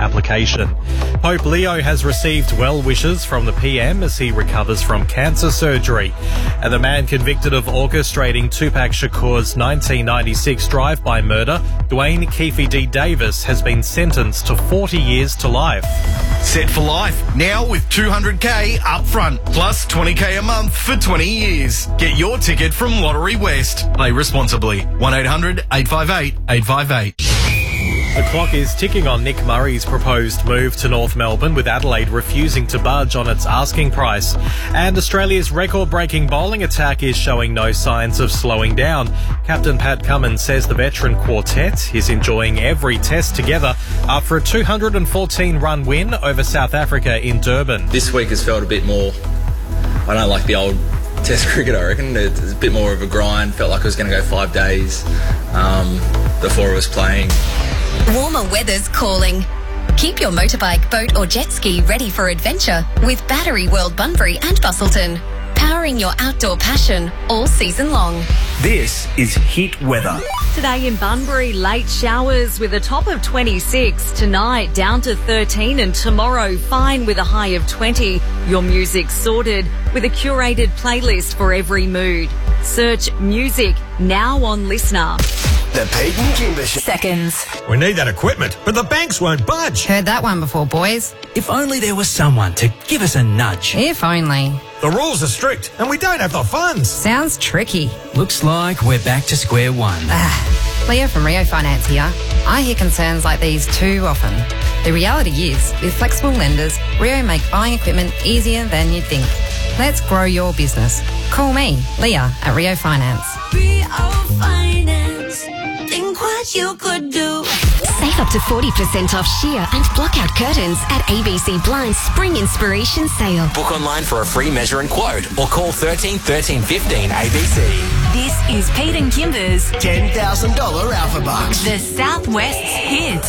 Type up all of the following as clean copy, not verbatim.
application. Pope Leo has received well wishes from the PM as he recovers from cancer surgery. And the man convicted of orchestrating Tupac Shakur's 1996 drive-by murder, Dwayne Keefe D. Davis, has been sentenced to 40 years to life. Set for life, now with $200K up front, plus $20K a month for 20 years. Get your ticket from Lottery West. Play responsibly. 1-800-858-858. The clock is ticking on Nick Murray's proposed move to North Melbourne, with Adelaide refusing to budge on its asking price. And Australia's record-breaking bowling attack is showing no signs of slowing down. Captain Pat Cummins says the veteran quartet is enjoying every test together after a 214-run win over South Africa in Durban. This week has felt a bit more, I don't like the old Test cricket, I reckon. It's a bit more of a grind. Felt like it was going to go 5 days before it was playing. Warmer weather's calling. Keep your motorbike, boat or jet ski ready for adventure with Battery World Bunbury and Bustleton. Powering your outdoor passion all season long. This is Hit Weather. Today in Bunbury, late showers with a top of 26. Tonight, down to 13, and tomorrow, fine with a high of 20. Your music sorted with a curated playlist for every mood. Search music now on Listener. The Pete and Kimber Show. Seconds. We need that equipment, but the banks won't budge. Heard that one before, boys. If only there was someone to give us a nudge. If only. The rules are strict and we don't have the funds. Sounds tricky. Looks like we're back to square one. Leo from Rio Finance here. I hear concerns like these too often. The reality is, with flexible lenders, Rio make buying equipment easier than you'd think. Let's grow your business. Call me, Leah, at Rio Finance. Rio Finance. Think what you could do. Save up to 40% off sheer and blockout curtains at ABC Blind's Spring Inspiration Sale. Book online for a free measure and quote or call 13 13 15 ABC. This is Pete and Kimber's $10,000 Alpha Bucks. The Southwest's hit.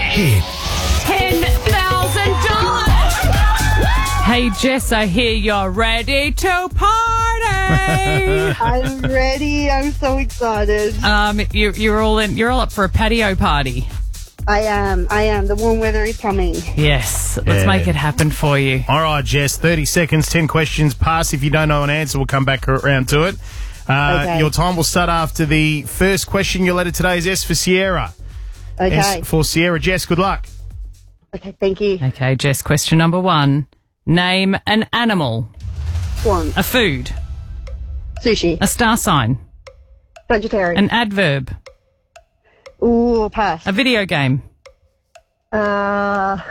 $10,000. Hey Jess, I hear you're ready to party. I'm ready. I'm so excited. You're all up for a patio party. I am. The warm weather is coming. Yes, let's make it happen for you. All right, Jess, 30 seconds, 10 questions. Pass if you don't know an answer. We'll come back around to it. Okay. Your time will start after the first question. Your letter today is S for Sierra. Okay. S for Sierra. Jess, good luck. Okay, thank you. Okay, Jess, question number 1. Name an animal. One. A food. Sushi. A star sign. Vegetarian. An adverb. Ooh, pass. A video game. Pass.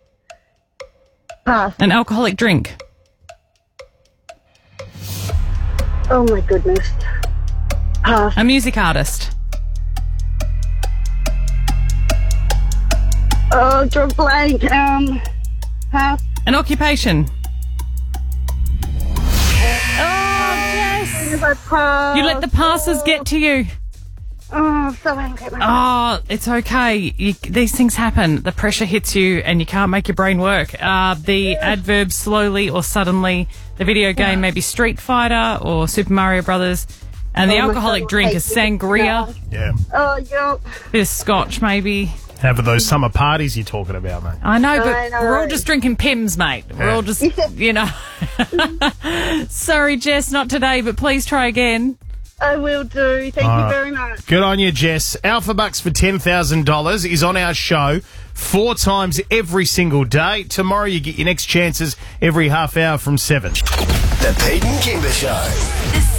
An alcoholic drink. Oh my goodness. Pass. A music artist. Oh, draw blank. Pass. An occupation. Oh, Jess. Pass. You let the passes get to you. Oh, I'm so angry. Oh, it's okay. These things happen. The pressure hits you and you can't make your brain work. The adverb slowly or suddenly. The video game maybe Street Fighter or Super Mario Brothers. And the alcoholic drink is sangria. Yeah. Oh, yep. Bit of scotch maybe. Have those summer parties you're talking about, mate. I know, but we're all just drinking Pims, mate. We're all just, you know. Sorry, Jess, not today, but please try again. I will do. Thank you very much. Good on you, Jess. Alpha Bucks for $10,000 is on our show 4 times every single day. Tomorrow you get your next chances every half hour from 7. The Pete and Kimber Show.